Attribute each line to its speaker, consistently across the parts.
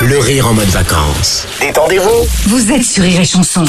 Speaker 1: le rire en mode vacances. Détendez-vous.
Speaker 2: Vous êtes sur Rire et Chanson.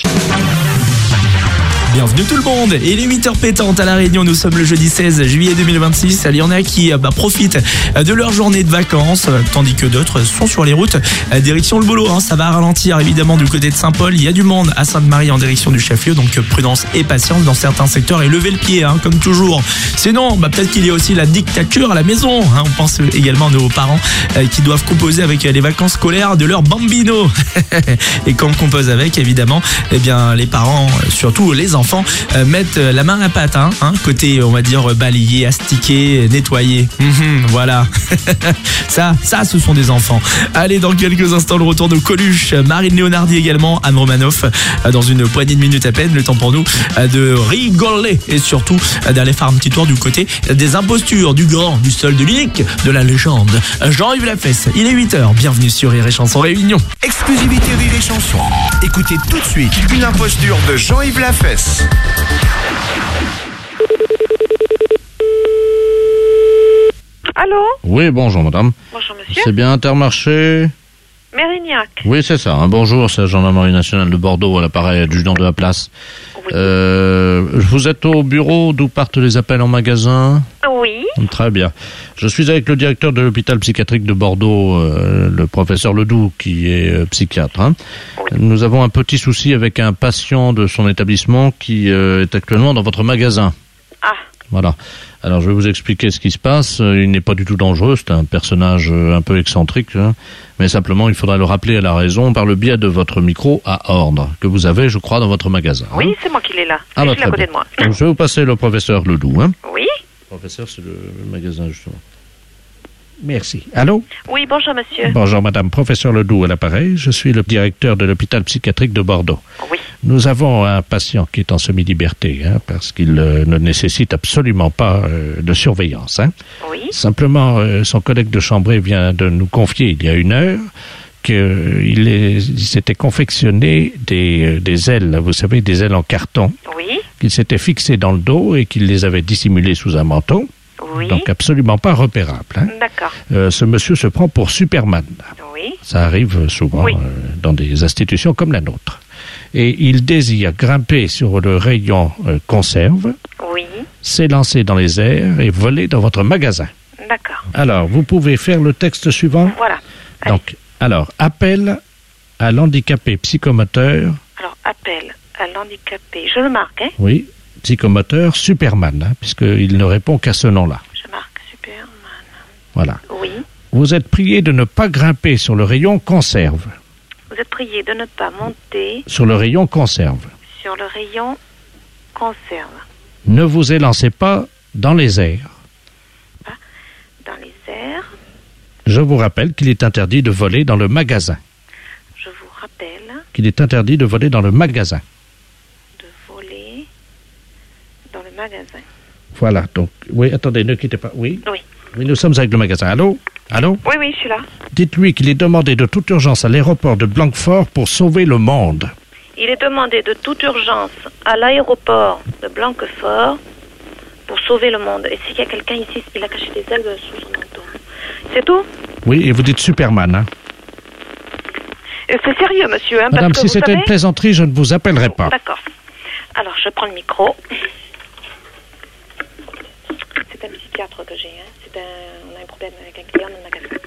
Speaker 3: Bienvenue tout le monde, il est 8h pétantes à La Réunion, nous sommes le jeudi 16 juillet 2026. Il y en a qui profitent de leur journée de vacances, tandis que d'autres sont sur les routes direction le boulot. Ça va ralentir évidemment du côté de Saint-Paul, il y a du monde à Sainte-Marie en direction du chef-lieu, donc prudence et patience dans certains secteurs et levez le pied comme toujours. Sinon, peut-être qu'il y a aussi la dictature à la maison. On pense également à nos parents qui doivent composer avec les vacances scolaires de leur bambino. Et quand on compose avec, évidemment, les parents, surtout les enfants, mettent la main à la pâte, côté on va dire balayer, astiquer, nettoyer. Voilà. ça ce sont des enfants. Allez, dans quelques instants le retour de Coluche, Marine Léonardi également, Anne Romanoff, dans une poignée de minutes à peine, le temps pour nous de rigoler et surtout d'aller faire un petit tour du côté des impostures, du grand, du seul, de l'unique, de la légende, Jean-Yves Lafesse. Il est 8h, bienvenue sur Rire et Chanson Réunion.
Speaker 1: Exclusivité Rire et Chanson. Écoutez tout de suite une imposture de Jean-Yves Lafesse.
Speaker 4: Allô?
Speaker 5: Oui, bonjour madame.
Speaker 4: Bonjour monsieur.
Speaker 5: C'est bien Intermarché?
Speaker 4: Mérignac.
Speaker 5: Oui, c'est ça. Bonjour, c'est la gendarmerie nationale de Bordeaux à l'appareil adjudant de la place.
Speaker 4: Oui.
Speaker 5: Vous êtes au bureau d'où partent les appels en magasin?
Speaker 4: Oui.
Speaker 5: Très bien. Je suis avec le directeur de l'hôpital psychiatrique de Bordeaux, le professeur Ledoux, qui est psychiatre.
Speaker 4: Oui.
Speaker 5: Nous avons un petit souci avec un patient de son établissement qui est actuellement dans votre magasin.
Speaker 4: Ah.
Speaker 5: Voilà. Alors, je vais vous expliquer ce qui se passe. Il n'est pas du tout dangereux. C'est un personnage un peu excentrique. Mais simplement, il faudra le rappeler à la raison par le biais de votre micro à ordre que vous avez, je crois, dans votre magasin.
Speaker 4: Oui, c'est moi qui l'ai là.
Speaker 5: Ah,
Speaker 4: Je
Speaker 5: bah,
Speaker 4: l'ai à
Speaker 5: très
Speaker 4: côté
Speaker 5: bien.
Speaker 4: de moi.
Speaker 5: Donc, je vais vous passer le professeur Ledoux.
Speaker 4: Oui.
Speaker 5: Le professeur, c'est le magasin, justement.
Speaker 6: Merci. Allô?
Speaker 4: Oui, bonjour monsieur.
Speaker 6: Bonjour madame, professeur Ledoux à l'appareil. Je suis le directeur de l'hôpital psychiatrique de Bordeaux.
Speaker 4: Oui.
Speaker 6: Nous avons un patient qui est en semi-liberté, parce qu'il ne nécessite absolument pas de surveillance.
Speaker 4: Oui.
Speaker 6: Simplement, son collègue de chambrée vient de nous confier il y a 1 heure qu'il s'était confectionné des ailes, vous savez, des ailes en carton,
Speaker 4: Oui.
Speaker 6: qu'il s'était fixées dans le dos et qu'il les avait dissimulées sous un manteau.
Speaker 4: Oui.
Speaker 6: Donc absolument pas repérable.
Speaker 4: D'accord.
Speaker 6: Ce monsieur se prend pour Superman.
Speaker 4: Oui.
Speaker 6: Ça arrive souvent
Speaker 4: Oui.
Speaker 6: dans des institutions comme la nôtre. Et il désire grimper sur le rayon conserve,
Speaker 4: Oui.
Speaker 6: s'élancer dans les airs et voler dans votre magasin.
Speaker 4: D'accord.
Speaker 6: Alors, vous pouvez faire le texte suivant.
Speaker 4: Voilà. Allez.
Speaker 6: Donc, alors, appel à l'handicapé psychomoteur.
Speaker 4: Alors, appel à l'handicapé. Je le marque,
Speaker 6: Oui, psychomoteur Superman, puisqu'il ne répond qu'à ce nom-là.
Speaker 4: Je marque Superman.
Speaker 6: Voilà.
Speaker 4: Oui.
Speaker 6: Vous êtes prié de ne pas grimper sur le rayon conserve.
Speaker 4: Vous êtes prié de ne pas monter
Speaker 6: Sur le rayon conserve.
Speaker 4: sur le rayon conserve.
Speaker 6: Ne vous élancez pas dans les airs.
Speaker 4: Dans les airs,
Speaker 6: Je vous rappelle qu'il est interdit de voler dans le magasin.
Speaker 4: je vous rappelle
Speaker 6: Qu'il est interdit de voler dans le magasin.
Speaker 4: de voler dans le magasin.
Speaker 6: Voilà, donc, oui, attendez, ne quittez pas. Oui,
Speaker 4: Oui.
Speaker 6: oui, nous sommes avec le magasin. Allô? Allô?
Speaker 4: Oui, oui, je suis là.
Speaker 6: Dites-lui qu'il est demandé de toute urgence à l'aéroport de Blanquefort pour sauver le monde.
Speaker 4: Il est demandé de toute urgence à l'aéroport de Blanquefort pour sauver le monde. Et s'il y a quelqu'un ici, il a caché des ailes sous son manteau. C'est tout?
Speaker 6: Oui, et vous dites Superman,
Speaker 4: Et c'est sérieux, monsieur, parce
Speaker 6: Madame,
Speaker 4: que
Speaker 6: si
Speaker 4: vous
Speaker 6: c'était
Speaker 4: savez...
Speaker 6: une plaisanterie, je ne vous appellerai pas.
Speaker 4: D'accord. Alors, je prends le micro. C'est un psychiatre que j'ai, on a un problème avec un client dans le magasin.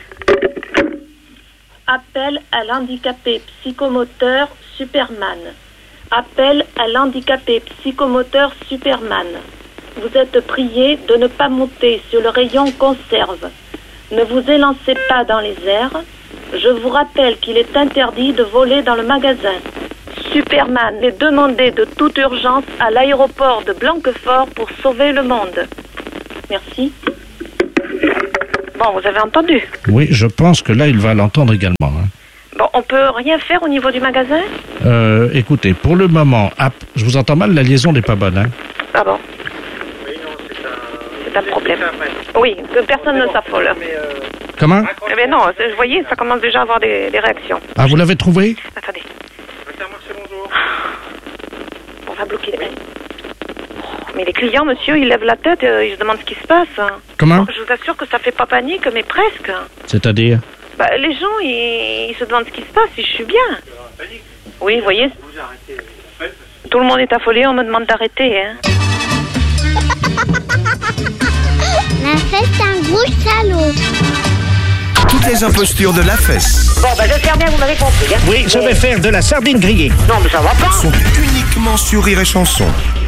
Speaker 4: Appel à l'handicapé psychomoteur Superman. Appel à l'handicapé psychomoteur Superman. Vous êtes prié de ne pas monter sur le rayon conserve. Ne vous élancez pas dans les airs. Je vous rappelle qu'il est interdit de voler dans le magasin. Superman est demandé de toute urgence à l'aéroport de Blanquefort pour sauver le monde. Merci. Bon, vous avez entendu.
Speaker 6: Oui, je pense que là, il va l'entendre également.
Speaker 4: Bon, on peut rien faire au niveau du magasin?
Speaker 6: Écoutez, pour le moment, je vous entends mal, la liaison n'est pas bonne.
Speaker 4: Ah bon?
Speaker 7: Oui, non,
Speaker 4: C'est un problème. Oui, que personne ne s'affole.
Speaker 6: Comment?
Speaker 4: Eh bien non, vous voyez, ça commence déjà à avoir des réactions.
Speaker 6: Ah, vous l'avez trouvé?
Speaker 4: Attendez,
Speaker 7: Intermarché, bonjour.
Speaker 4: on va bloquer les mails. Mais les clients, monsieur, ils lèvent la tête, ils se demandent ce qui se passe.
Speaker 6: Comment?
Speaker 4: Je vous assure que ça fait pas panique, mais presque.
Speaker 6: C'est-à-dire?
Speaker 4: Bah, les gens, ils se demandent ce qui se passe, si je suis bien. Oui, vous voyez. Tout le monde est affolé, on me demande d'arrêter, hein.
Speaker 2: La fesse, c'est un gros salaud.
Speaker 1: Toutes les impostures de la fesse
Speaker 8: Bon, ben j'espère bien que vous m'avez compris. Hein.
Speaker 9: Oui, je vais faire de la sardine grillée.
Speaker 8: Non, mais ça va pas.
Speaker 1: sont uniquement sur Rire et Chanson.